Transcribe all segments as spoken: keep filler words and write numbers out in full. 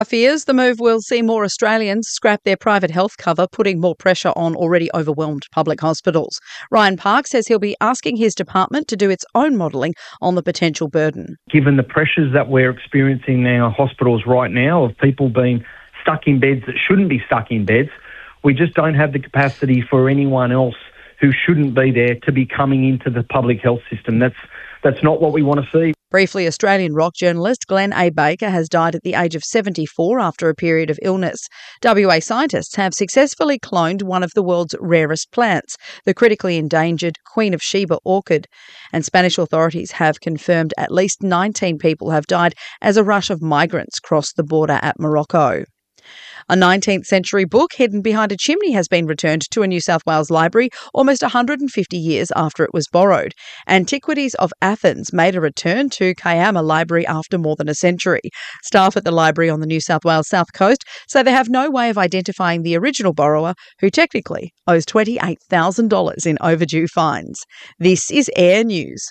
Fears the move will see more Australians scrap their private health cover, putting more pressure on already overwhelmed public hospitals. Ryan Park says he'll be asking his department to do its own modelling on the potential burden. Given the pressures that we're experiencing in our hospitals right now of people being stuck in beds that shouldn't be stuck in beds, we just don't have the capacity for anyone else who shouldn't be there to be coming into the public health system. That's that's not what we want to see. Briefly, Australian rock journalist Glenn A. Baker has died at the age of seventy-four after a period of illness. W A scientists have successfully cloned one of the world's rarest plants, the critically endangered Queen of Sheba orchid. And Spanish authorities have confirmed at least nineteen people have died as a rush of migrants crossed the border at Morocco. A nineteenth century book hidden behind a chimney has been returned to a New South Wales library almost one hundred fifty years after it was borrowed. Antiquities of Athens made a return to Kiama Library after more than a century. Staff at the library on the New South Wales South Coast say they have no way of identifying the original borrower, who technically owes twenty-eight thousand dollars in overdue fines. This is Air News.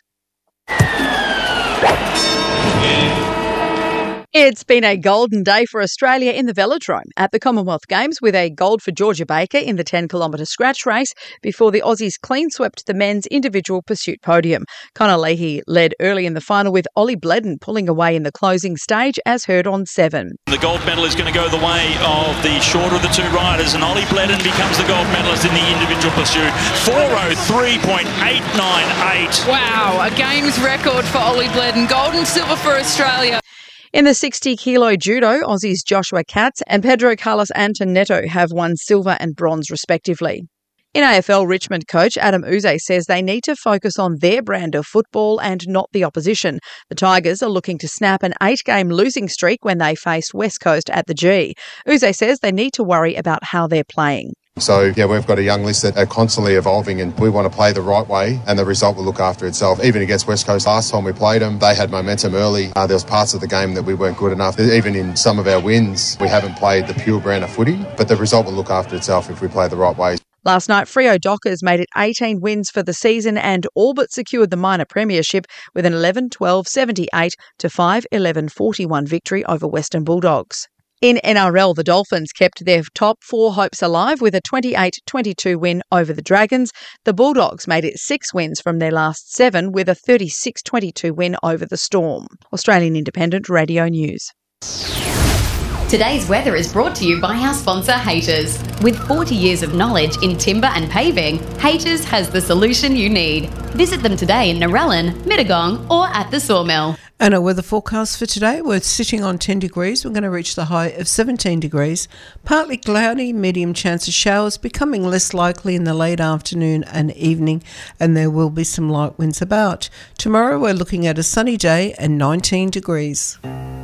It's been a golden day for Australia in the velodrome at the Commonwealth Games, with a gold for Georgia Baker in the ten kilometre scratch race before the Aussies clean swept the men's individual pursuit podium. Connor Leahy led early in the final, with Ollie Bledden pulling away in the closing stage, as heard on Seven. The gold medal is going to go the way of the shorter of the two riders, and Ollie Bledden becomes the gold medalist in the individual pursuit. four oh three point eight nine eight. Wow, a games record for Ollie Bledden. Gold and silver for Australia. In the sixty kilo judo, Aussies Joshua Katz and Pedro Carlos Antonetto have won silver and bronze respectively. In A F L, Richmond coach Adam Uze says they need to focus on their brand of football and not the opposition. The Tigers are looking to snap an eight-game losing streak when they faced West Coast at the G. Uze says they need to worry about how they're playing. So, yeah, we've got a young list that are constantly evolving, and we want to play the right way, and the result will look after itself. Even against West Coast last time we played them, they had momentum early. Uh, there was parts of the game that we weren't good enough. Even in some of our wins, we haven't played the pure brand of footy, but the result will look after itself if we play the right way. Last night, Freo Dockers made it eighteen wins for the season and all but secured the minor premiership with an eleven twelve seventy-eight to five eleven forty-one victory over Western Bulldogs. In N R L, the Dolphins kept their top four hopes alive with a twenty-eight twenty-two win over the Dragons. The Bulldogs made it six wins from their last seven with a thirty-six twenty-two win over the Storm. Australian Independent Radio News. Today's weather is brought to you by our sponsor, Haters. With forty years of knowledge in timber and paving, Haters has the solution you need. Visit them today in Narellan, Mittagong or at the Sawmill. And our weather forecast for today, we're sitting on ten degrees. We're going to reach the high of seventeen degrees. Partly cloudy, medium chance of showers, becoming less likely in the late afternoon and evening, and there will be some light winds about. Tomorrow we're looking at a sunny day and nineteen degrees.